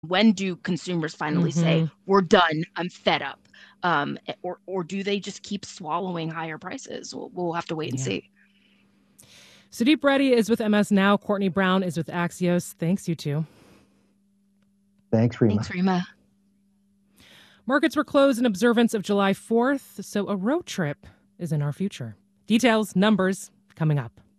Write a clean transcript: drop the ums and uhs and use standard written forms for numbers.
When do consumers finally say, Hmm. we're done, I'm fed up? Or do they just keep swallowing higher prices? We'll have to wait and Yeah. see. Sudeep Reddy is with MS Now. Courtney Brown is with Axios. Thanks, you two. Thanks, Thanks, Rima. Rima. Markets were closed in observance of July 4th, so a road trip is in our future. Details, numbers coming up.